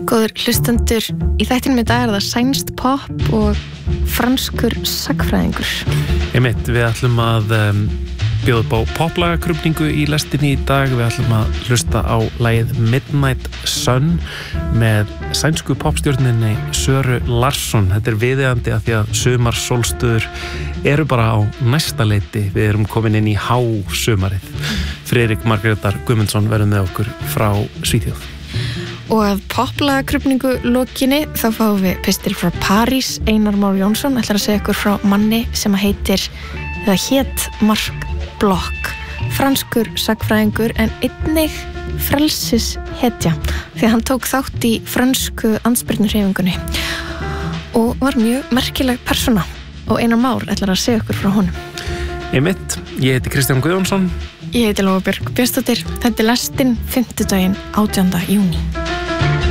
Góður hlustendur, í þættinum í dag það sænskt pop og franskur sagnfræðingur. Við ætlum að bjóða upp á poplagakrufningu í lestinni í dag. Við ætlum að hlusta á lagið Midnight Sun með sænsku popstjörninni Söru Larsson. Þetta viðeigandi að því að sumarsólstöður eru bara á næsta leiti. Við erum komin inn í hásumarið. Friðrik Margrétar Guðmundsson verður með okkur frá Svíþjóð. Og að poplagakrufningu lokinni þá fáum við pistil frá París. Einar Már Jónsson ætlar að segja ykkur frá manni sem hét Marc Bloch, franskur sagnfræðingur en einnig frelsishetja því að hann tók þátt í frönsku andspyrnuhreyfingunni og var mjög merkileg persóna og Einar Már ætlar að segja ykkur frá honum. Ég heiti Kristján Guðjónsson. Ég heiti Lóa Björg Björnsdóttir. Þetta lestin fimmtudaginn 18. júní.